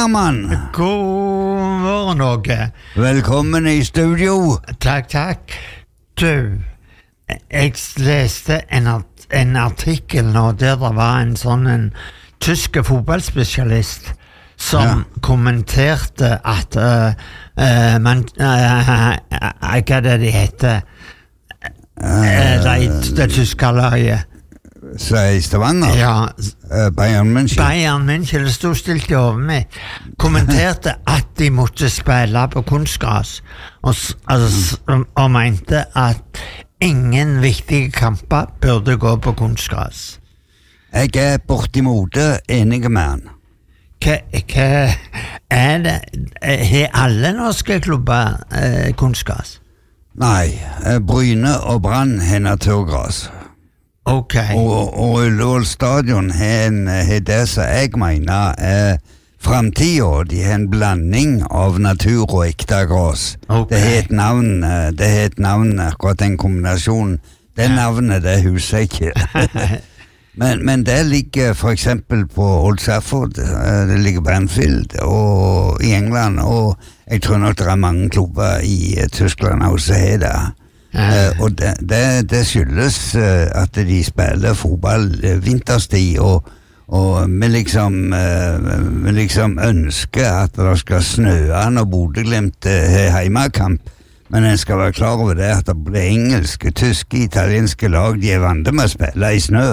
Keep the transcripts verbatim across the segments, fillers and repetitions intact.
Herman. God morgen, Åge. Velkommen i studio. Takk, takk. Du, jeg leste en, art en artikkel nå der det var en sånn en tysk fotballspesialist som ja. kommenterte at uh, uh, man, uh, uh, hva det de heter, uh, det, det tyske laget. Så i Stavanger? Ja. Uh, Bayern München? Bayern München, det stod stilt i hovedet mitt. Kommenterte at de måtte spille på kunstgras, og, altså, og mente at ingen viktige kamper burde gå på kunstgras. Jeg er bortimot enig med han. Hva, hva er det? Har alle norske klubber eh, kunstgras? Nei, Bryne og Brann har naturgras. Ok. Og, og Ullevål stadion har det som jeg mener er fremtiden. De har en blanding av natur og ekte gras. Okay. Det har et navn, det har et navn, akkurat den kombinasjonen. Det navnet, det husker jeg ikke. men, men det ligger for eksempel på Old Trafford, det ligger på Anfield og i England, og jeg tror nok det er mange klubber i Tyskland også har det. Uh, og det, det, det skyldes uh, at de spiller fotball uh, vinterstid, og, og vi, liksom, uh, vi liksom ønsker at det skal snøe når Bodø-Glimt har uh, heimekamp, men en skal være klar over det at det blir engelske, tyske, italienske lag, de er vant med å spille i snø.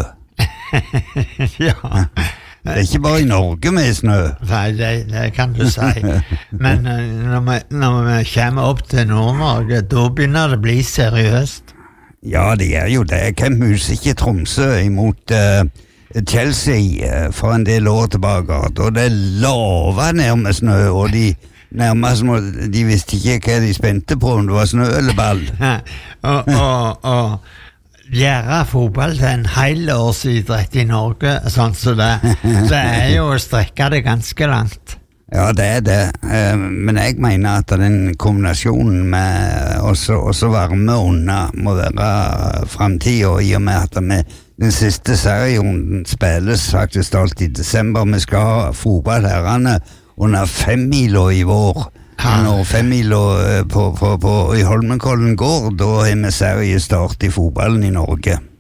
Ja. Det er ikke bare i Norge med snø. Nei, det, det kan du si. Men uh, når, vi, når vi kommer opp til Nord-Norge, da begynner det å bli seriøst. Ja, det er jo det. Hvem husker ikke Tromsø imot uh, Chelsea uh, for en del år tilbake, da det lava ned med snø, og de nærmest må, de visste ikke hva de spente på, om det var snø eller ball. og, og, og gjøre fotball til en helårsidrett i Norge, sånn som det, det er jo å strekke det ganske langt. Ja, det er det. Men jeg mener at den kombinasjonen med også, også varme unna må være fremtiden, i og med at vi, den siste serien spilles faktisk alt i desember. Vi skal ha fotball herrene under femmila i vår. Når femmila på, på, på, i Holmenkollen går, da har vi seriestart i fotballen i Norge.